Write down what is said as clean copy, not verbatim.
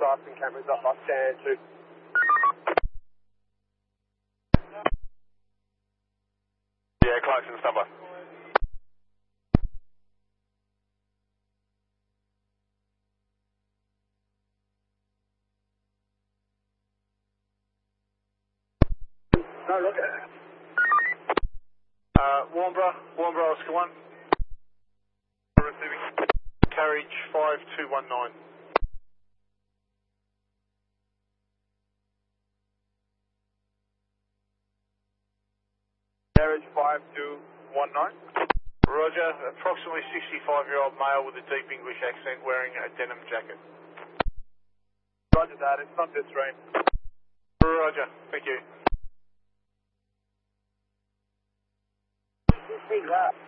driving cameras up by stand 2. Yeah, Clarkson, stand by. No, look at it. Warnborough, Oscar 1. Receiving. Carriage 5219. Carriage 5219. Roger, approximately 65-year-old male with a deep English accent wearing a denim jacket. Roger that, it's not this train. Roger, thank you. See that.